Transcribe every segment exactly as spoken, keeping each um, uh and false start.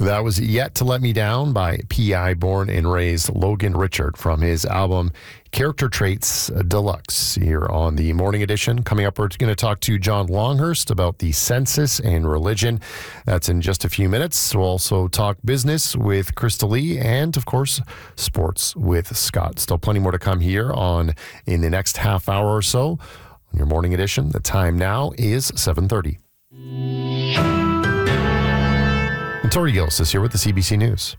That was Yet to Let Me Down by P I born and raised Logan Richard from his album Character Traits Deluxe here on the Morning Edition. Coming up, we're going to talk to John Longhurst about the census and religion. That's in just a few minutes. We'll also talk business with Krista Lee and, of course, sports with Scott. Still plenty more to come here on in the next half hour or so on your Morning Edition. The time now is seven thirty. And Tori Gillis is here with the C B C News.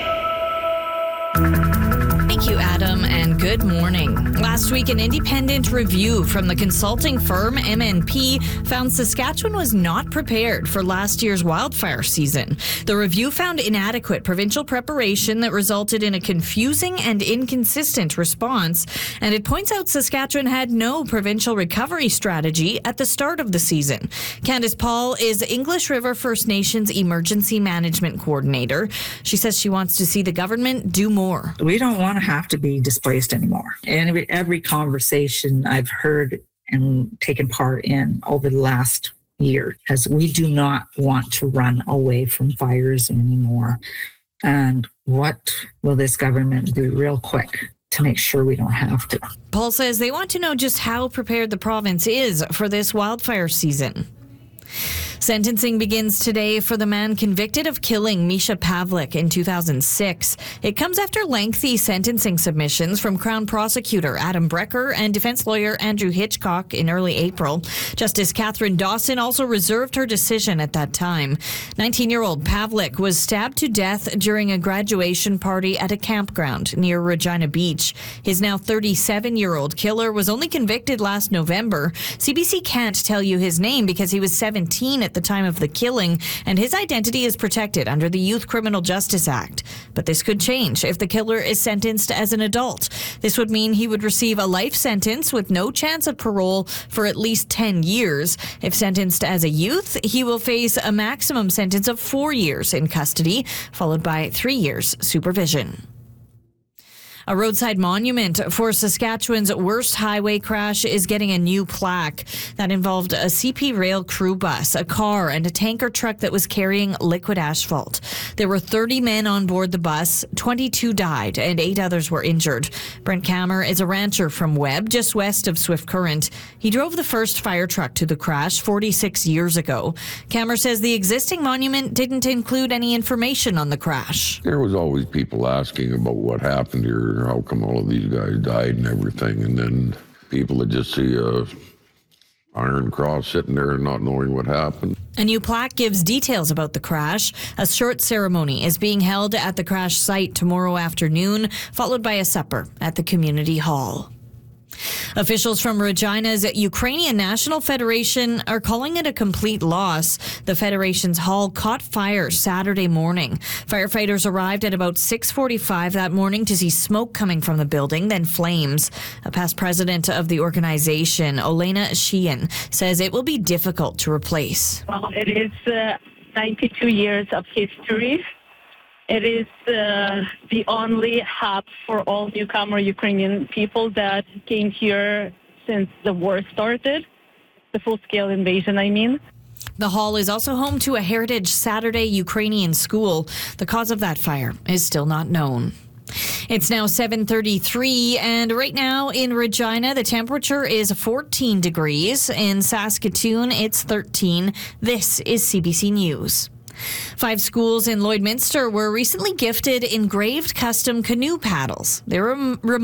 Thank you, Adam, and good morning. Last week, an independent review from the consulting firm M N P found Saskatchewan was not prepared for last year's wildfire season. The review found inadequate provincial preparation that resulted in a confusing and inconsistent response, and it points out Saskatchewan had no provincial recovery strategy at the start of the season. Candice Paul is English River First Nations Emergency Management Coordinator. She says she wants to see the government do more. We don't want to have to be displaced anymore. And every, every conversation I've heard and taken part in over the last year, as we do not want to run away from fires anymore. And what will this government do real quick to make sure we don't have to? Paul says they want to know just how prepared the province is for this wildfire season. Sentencing begins today for the man convicted of killing Misha Pavlik in two thousand six. It comes after lengthy sentencing submissions from Crown Prosecutor Adam Brecker and defense lawyer Andrew Hitchcock in early April. Justice Catherine Dawson also reserved her decision at that time. nineteen-year-old Pavlik was stabbed to death during a graduation party at a campground near Regina Beach. His now thirty-seven-year-old killer was only convicted last November. C B C can't tell you his name because he was seventeen at the time of the killing, and his identity is protected under the Youth Criminal Justice Act. But this could change if the killer is sentenced as an adult. This would mean he would receive a life sentence with no chance of parole for at least ten years. If sentenced as a youth, he will face a maximum sentence of four years in custody, followed by three years supervision. A roadside monument for Saskatchewan's worst highway crash is getting a new plaque. That involved a C P Rail crew bus, a car, and a tanker truck that was carrying liquid asphalt. There were thirty men on board the bus, twenty-two died, and eight others were injured. Brent Kammer is a rancher from Webb, just west of Swift Current. He drove the first fire truck to the crash forty-six years ago. Kammer says the existing monument didn't include any information on the crash. There was always people asking about what happened here. How come all of these guys died and everything, and then people that just see a iron cross sitting there and not knowing what happened. A new plaque gives details about the crash. A short ceremony is being held at the crash site tomorrow afternoon, followed by a supper at the community hall. Officials from Regina's Ukrainian National Federation are calling it a complete loss. The Federation's hall caught fire Saturday morning. Firefighters arrived at about six forty-five that morning to see smoke coming from the building, then flames. A past president of the organization, Olena Sheehan, says it will be difficult to replace. Well, it is uh, ninety-two years of history. It is uh, the only hub for all newcomer Ukrainian people that came here since the war started, the full-scale invasion, I mean. The hall is also home to a Heritage Saturday Ukrainian school. The cause of that fire is still not known. It's now seven thirty-three, and right now in Regina, the temperature is fourteen degrees. In Saskatoon, it's thirteen. This is C B C News. Five schools in Lloydminster were recently gifted engraved custom canoe paddles. They were